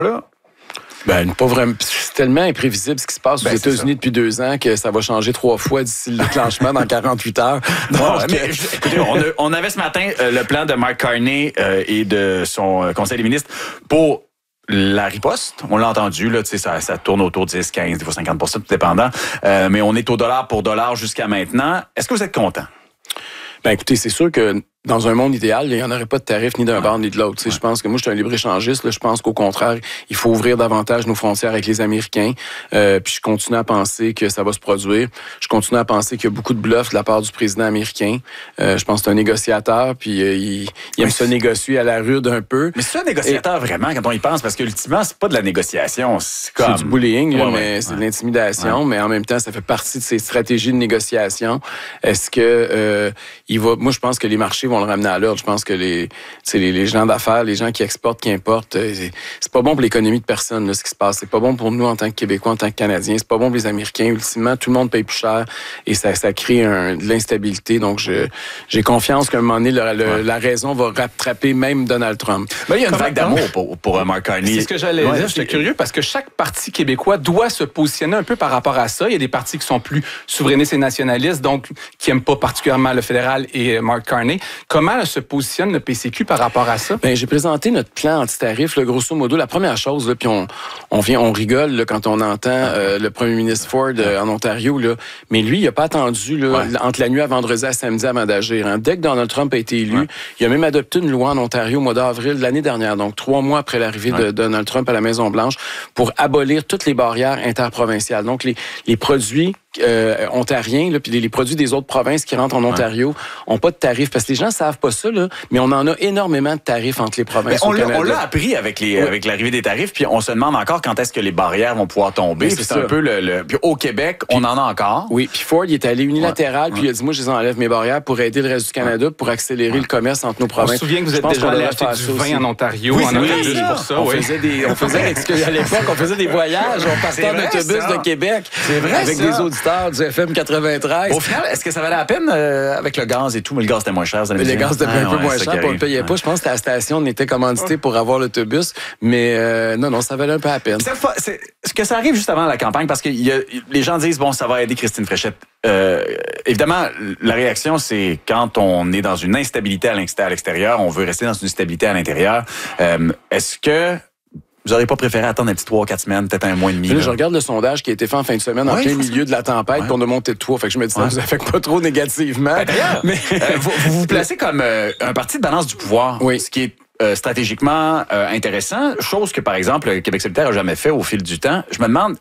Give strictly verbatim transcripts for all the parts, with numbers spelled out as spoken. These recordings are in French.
là? Ben, pas vraiment. C'est tellement imprévisible ce qui se passe ben, aux États-Unis depuis deux ans que ça va changer trois fois d'ici le déclenchement dans quarante-huit heures. Donc, ouais, mais, écoutez, on, a, on avait ce matin euh, le plan de Mark Carney euh, et de son euh, conseil des ministres pour la riposte. On l'a entendu, là, ça, ça tourne autour de dix, quinze, des fois cinquante pour cent, tout dépendant. Euh, mais on est au dollar pour dollar jusqu'à maintenant. Est-ce que vous êtes content? Ben, écoutez, c'est sûr que dans un monde idéal, il n'y en aurait pas de tarif ni d'un ouais. bord ni de l'autre. Ouais. Je pense que moi, je suis un libre-échangiste. Là, je pense qu'au contraire, il faut ouvrir davantage nos frontières avec les Américains. Euh, puis je continue à penser que ça va se produire. Je continue à penser qu'il y a beaucoup de bluffs de la part du président américain. Euh, je pense que c'est un négociateur, puis euh, il, il aime se négocier à la rude un peu. Mais c'est un négociateur Et, vraiment quand on y pense, parce que ultimement, c'est pas de la négociation. C'est, comme... c'est du bullying, là, ouais, mais ouais, c'est ouais. de l'intimidation. Ouais. Mais en même temps, ça fait partie de ses stratégies de négociation. Est-ce que euh, il va... Moi, je pense que les marchés vont le ramener à l'ordre. Je pense que les, les, les gens d'affaires, les gens qui exportent, qui importent, c'est, c'est pas bon pour l'économie de personne, là, ce qui se passe. C'est pas bon pour nous en tant que Québécois, en tant que Canadiens. C'est pas bon pour les Américains. Ultimement, tout le monde paye plus cher et ça, ça crée un, de l'instabilité. Donc, je, j'ai confiance qu'à un moment donné, le, le, ouais. la raison va rattraper même Donald Trump. Ben, il y a une vague d'amour pour, pour Mark Carney. C'est ce que j'allais ouais, dire. J'étais curieux parce que chaque parti québécois doit se positionner un peu par rapport à ça. Il y a des partis qui sont plus souverainistes et nationalistes, donc qui n'aiment pas particulièrement le fédéral et Mark Carney. Comment se positionne le P C Q par rapport à ça? Ben, j'ai présenté notre plan anti-tarif, là, grosso modo. La première chose, là, puis on, on vient, on rigole là, quand on entend euh, le premier ministre Ford euh, en Ontario, là, mais lui, il n'a pas attendu là, ouais. entre la nuit à vendredi à samedi avant d'agir. Hein. Dès que Donald Trump a été élu, ouais. il a même adopté une loi en Ontario au mois d'avril de l'année dernière, donc trois mois après l'arrivée ouais. de Donald Trump à la Maison-Blanche, pour abolir toutes les barrières interprovinciales. Donc, les, les produits Euh, ontariens, là, puis les, les produits des autres provinces qui rentrent en Ontario ouais. ont pas de tarifs. Parce que les gens savent pas ça, là, mais on en a énormément de tarifs entre les provinces. Ben, on, au l'a, Canada. on l'a appris avec, les, ouais. avec l'arrivée des tarifs, puis on se demande encore quand est-ce que les barrières vont pouvoir tomber. C'est, c'est c'est un peu le, le... Puis au Québec, puis, on en a encore. Oui, puis Ford, il est allé unilatéral, ouais. puis il a dit, moi, je les enlève mes barrières pour aider le reste du Canada, pour accélérer ouais. le commerce entre nos provinces. On se souvient que vous êtes déjà allé acheter du vin en Ontario. Oui, on en a juste pour ça. On oui. faisait des, on faisait, à l'époque, on faisait des voyages, on partait en autobus de Québec. C'est vrai, avec ça. des auditeurs du F M quatre-vingt-treize. Au final, est-ce que ça valait la peine euh, avec le gaz et tout? Mais le gaz était moins cher. Le gaz était ah, un peu ouais, moins cher, on ne le payait ouais. pas. Je pense que la station, on était commandité pour avoir l'autobus, mais euh, non, non, ça valait un peu la peine. C'est, c'est, est-ce que ça arrive juste avant la campagne? Parce que y a, les gens disent, bon, ça va aider Christine Fréchette. Euh, évidemment, la réaction, c'est quand on est dans une instabilité à l'extérieur, on veut rester dans une stabilité à l'intérieur. Euh, est-ce que vous n'auriez pas préféré attendre un petit trois quatre semaines, peut-être un mois et demi? Là, là. Je regarde le sondage qui a été fait en fin de semaine, ouais, en plein milieu ça. de la tempête, ouais. puis on a monté de trois. Fait que je me dis, ça ouais. vous affecte pas trop négativement. Ben, d'ailleurs, mais euh, vous, vous vous placez comme euh, un parti de balance du pouvoir, oui. ce qui est euh, stratégiquement euh, intéressant, chose que, par exemple, le Québec solidaire n'a jamais fait au fil du temps. Je me demande...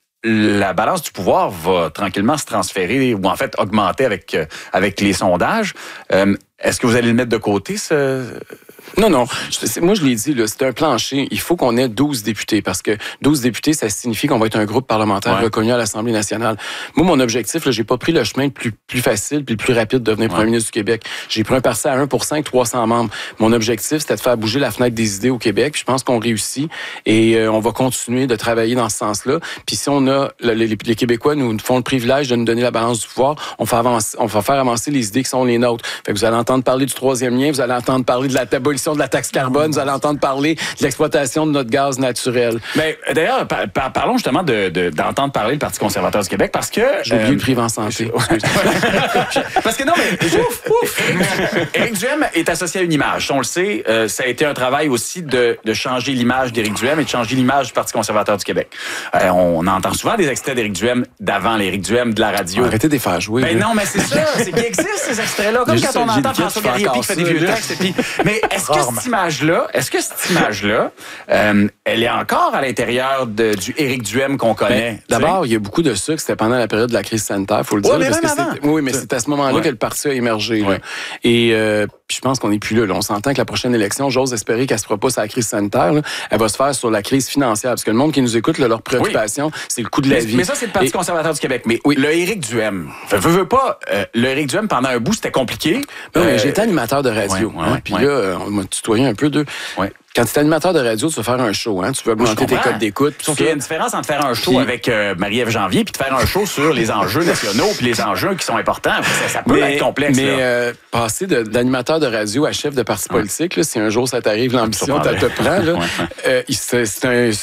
La balance du pouvoir va tranquillement se transférer ou en fait augmenter avec, euh, avec les sondages. Euh, est-ce que vous allez le mettre de côté, ce... Non, non. Je, moi, je l'ai dit, là, c'est un plancher. Il faut qu'on ait douze députés parce que douze députés, ça signifie qu'on va être un groupe parlementaire ouais. reconnu à l'Assemblée nationale. Moi, mon objectif, là, j'ai pas pris le chemin le plus, plus facile puis le plus rapide de devenir ouais. premier ministre du Québec. J'ai pris un parti à un pour cent avec trois cents membres. Mon objectif, c'était de faire bouger la fenêtre des idées au Québec. Puis je pense qu'on réussit et euh, on va continuer de travailler dans ce sens-là. Puis si on a, les, les, les Québécois nous font le privilège de nous donner la balance du pouvoir, on, fait avancer, on va faire avancer les idées qui sont les nôtres. Fait que vous allez entendre parler du troisième lien, vous allez entendre parler de la abolition de la taxe carbone, vous allez entendre parler de l'exploitation de notre gaz naturel. Mais d'ailleurs, par, par, parlons justement de, de, d'entendre parler le Parti conservateur du Québec parce que... J'ai oublié euh, le privé en santé. Parce que non, mais... Ouf, ouf! Éric Duhem est associé à une image. On le sait, euh, ça a été un travail aussi de, de changer l'image d'Éric Duhem et de changer l'image du Parti conservateur du Québec. Euh, on entend souvent des extraits d'Éric Duhem d'avant l'Éric Duhem de la radio. Arrêtez de les faire jouer. Ben là. Non, mais c'est ça. C'est qu'il existe ces extraits-là. Comme quand on entend François Garriépi qui fait des vieux textes. Puis... Mais est-ce que cette image-là, est-ce que cette image-là, euh, elle est encore à l'intérieur de, du Éric Duhem qu'on connaît? Ben, d'abord, il y a beaucoup de ça que c'était pendant la période de la crise sanitaire, il faut le dire. Ouais, mais parce même que avant. Oui, mais c'est à ce moment-là ouais. que le parti a émergé. Ouais. Là. Et euh, je pense qu'on n'est plus là, là. On s'entend que la prochaine élection, j'ose espérer qu'elle se fera pas sur la crise sanitaire. Là. Elle va se faire sur la crise financière. Parce que le monde qui nous écoute, là, leur préoccupation, oui. c'est le coût de la mais, vie. Mais ça, c'est le Parti Et... conservateur du Québec. Mais oui. le Éric Duhem, veux, veux pas, euh, le Éric Duhem, pendant un bout, c'était compliqué. Non, euh... mais j'étais animateur de radio. Ouais, ouais, hein, ouais, puis ouais. là, on m'a tutoyé un peu d'eux. Ouais. Quand tu es animateur de radio, tu veux faire un show, hein? Tu veux augmenter tes codes d'écoute. Sauf qu'il y a une différence entre faire un show puis, avec euh, Marie-Ève Janvier puis de faire un show sur les enjeux nationaux puis les enjeux qui sont importants. Ça, ça peut mais, être complexe. Mais euh, passer de, d'animateur de radio à chef de parti politique, là, si un jour ça t'arrive, l'ambition, ça te prend. Là, ouais. euh, c'est, c'est un